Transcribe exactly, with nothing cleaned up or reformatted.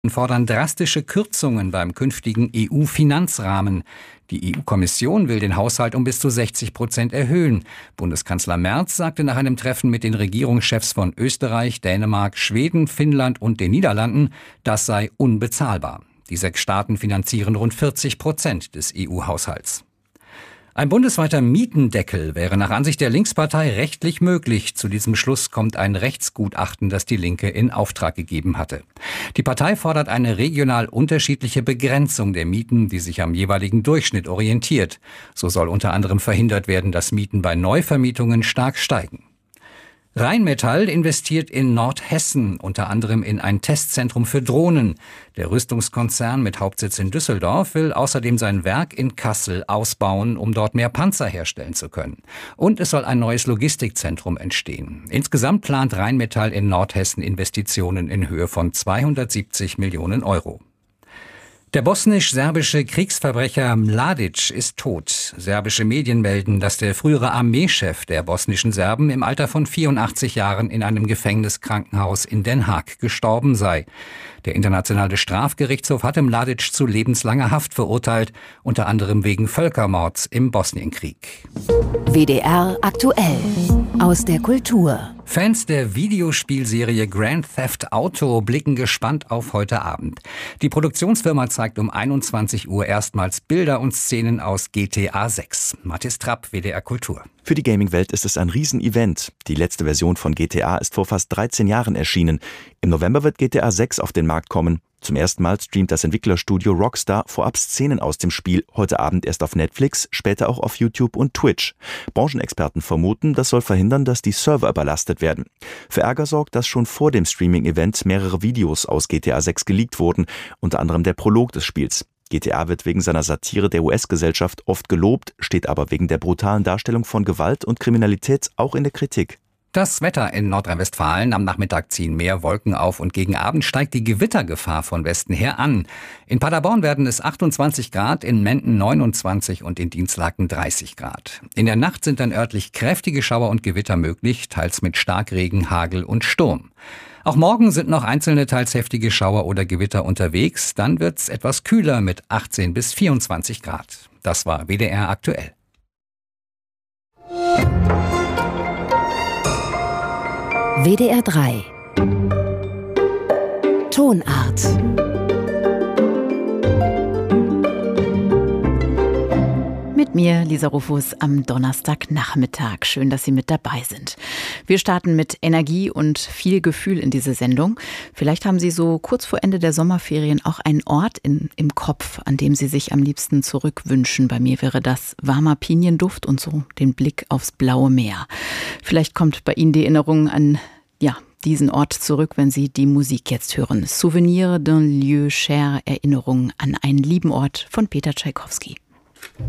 fordern drastische Kürzungen beim künftigen E U-Finanzrahmen. Die E U-Kommission will den Haushalt um bis zu sechzig Prozent erhöhen. Bundeskanzler Merz sagte nach einem Treffen mit den Regierungschefs von Österreich, Dänemark, Schweden, Finnland und den Niederlanden, das sei unbezahlbar. Die sechs Staaten finanzieren rund vierzig Prozent des E U-Haushalts. Ein bundesweiter Mietendeckel wäre nach Ansicht der Linkspartei rechtlich möglich. Zu diesem Schluss kommt ein Rechtsgutachten, das die Linke in Auftrag gegeben hatte. Die Partei fordert eine regional unterschiedliche Begrenzung der Mieten, die sich am jeweiligen Durchschnitt orientiert. So soll unter anderem verhindert werden, dass Mieten bei Neuvermietungen stark steigen. Rheinmetall investiert in Nordhessen, unter anderem in ein Testzentrum für Drohnen. Der Rüstungskonzern mit Hauptsitz in Düsseldorf will außerdem sein Werk in Kassel ausbauen, um dort mehr Panzer herstellen zu können. Und es soll ein neues Logistikzentrum entstehen. Insgesamt plant Rheinmetall in Nordhessen Investitionen in Höhe von zweihundertsiebzig Millionen Euro. Der bosnisch-serbische Kriegsverbrecher Mladic ist tot. Serbische Medien melden, dass der frühere Armeechef der bosnischen Serben im Alter von vierundachtzig Jahren in einem Gefängniskrankenhaus in Den Haag gestorben sei. Der Internationale Strafgerichtshof hatte Mladic zu lebenslanger Haft verurteilt, unter anderem wegen Völkermords im Bosnienkrieg. W D R aktuell aus der Kultur. Fans der Videospielserie Grand Theft Auto blicken gespannt auf heute Abend. Die Produktionsfirma zeigt um einundzwanzig Uhr erstmals Bilder und Szenen aus G T A sechs. Mathis Trapp, W D R Kultur. Für die Gaming-Welt ist es ein Riesenevent. Die letzte Version von G T A ist vor fast dreizehn Jahren erschienen. Im November wird G T A sechs auf den Markt kommen. Zum ersten Mal streamt das Entwicklerstudio Rockstar vorab Szenen aus dem Spiel, heute Abend erst auf Netflix, später auch auf YouTube und Twitch. Branchenexperten vermuten, das soll verhindern, dass die Server überlastet werden. Für Ärger sorgt, dass schon vor dem Streaming-Event mehrere Videos aus G T A sechs geleakt wurden, unter anderem der Prolog des Spiels. G T A wird wegen seiner Satire der U S-Gesellschaft oft gelobt, steht aber wegen der brutalen Darstellung von Gewalt und Kriminalität auch in der Kritik. Das Wetter in Nordrhein-Westfalen. Am Nachmittag ziehen mehr Wolken auf und gegen Abend steigt die Gewittergefahr von Westen her an. In Paderborn werden es achtundzwanzig Grad, in Menden neunundzwanzig und in Dinslaken dreißig Grad. In der Nacht sind dann örtlich kräftige Schauer und Gewitter möglich, teils mit Starkregen, Hagel und Sturm. Auch morgen sind noch einzelne teils heftige Schauer oder Gewitter unterwegs. Dann wird's etwas kühler mit achtzehn bis vierundzwanzig Grad. Das war W D R aktuell. W D R drei Tonart. Mit mir, Lisa Rufus, am Donnerstagnachmittag. Schön, dass Sie mit dabei sind. Wir starten mit Energie und viel Gefühl in diese Sendung. Vielleicht haben Sie so kurz vor Ende der Sommerferien auch einen Ort in, im Kopf, an dem Sie sich am liebsten zurückwünschen. Bei mir wäre das warmer Pinienduft und so den Blick aufs blaue Meer. Vielleicht kommt bei Ihnen die Erinnerung an, ja, diesen Ort zurück, wenn Sie die Musik jetzt hören. Souvenir d'un lieu cher, Erinnerung an einen lieben Ort von Peter Tschaikowski.